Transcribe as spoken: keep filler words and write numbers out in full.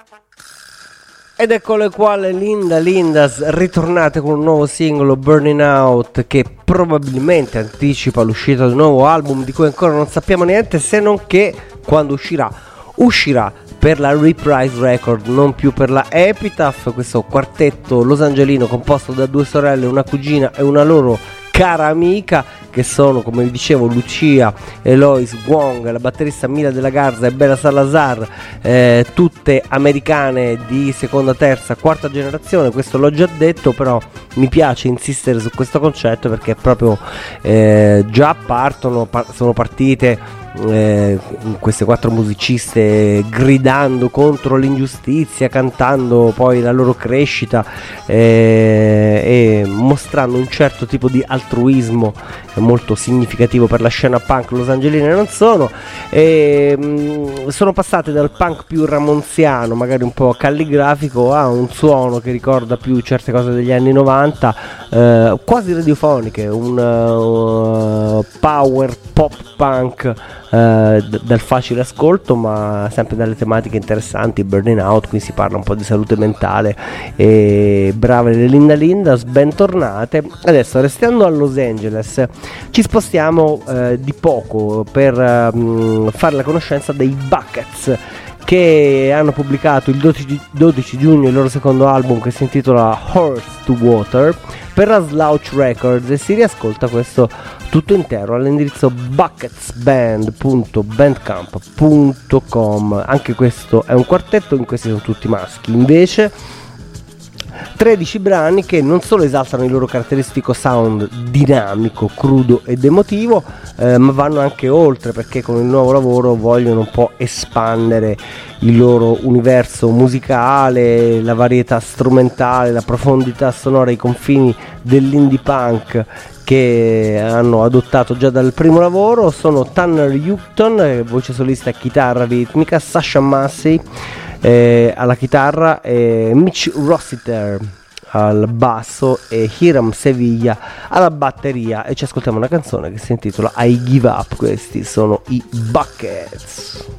Ed eccole qua le Linda Lindas ritornate con un nuovo singolo, Burning Out, che probabilmente anticipa l'uscita del nuovo album di cui ancora non sappiamo niente, se non che quando uscirà, uscirà per la Reprise Record, non più per la Epitaph, questo quartetto losangelino composto da due sorelle, una cugina e una loro cara amica, che sono, come vi dicevo, Lucia, Eloise Wong, la batterista Mila della Garza e Bella Salazar, eh, tutte americane di seconda, terza, quarta generazione. Questo l'ho già detto, però mi piace insistere su questo concetto perché proprio eh, già partono, par- sono partite Eh, queste quattro musiciste gridando contro l'ingiustizia, cantando poi la loro crescita eh, e mostrando un certo tipo di altruismo molto significativo per la scena punk losangelina e non sono, e, mh, sono passate dal punk più ramonziano, magari un po' calligrafico, a un suono che ricorda più certe cose degli anni novanta, eh, quasi radiofoniche, un uh, power pop punk Uh, d- dal facile ascolto, ma sempre dalle tematiche interessanti. Burning Out, qui si parla un po' di salute mentale, e brave le Linda Lindas, bentornate. Adesso, restando a Los Angeles, ci spostiamo uh, di poco per uh, fare la conoscenza dei Buckets, che hanno pubblicato il dodici giugno il loro secondo album, che si intitola Horse to Water, per la Slouch Records, e si riascolta questo tutto intero all'indirizzo bucketsband punto bandcamp punto com. Anche questo è un quartetto, in questi sono tutti maschi invece. tredici brani che non solo esaltano il loro caratteristico sound dinamico, crudo ed emotivo, eh, ma vanno anche oltre, perché con il nuovo lavoro vogliono un po' espandere il loro universo musicale, la varietà strumentale, la profondità sonora, i confini dell'indie punk che hanno adottato già dal primo lavoro. Sono Tanner Houghton, voce solista e chitarra ritmica, Sasha Massey eh, alla chitarra, e Mitch Rossiter al basso e Hiram Sevilla alla batteria, e ci ascoltiamo una canzone che si intitola I Give Up. Questi sono i Buckets.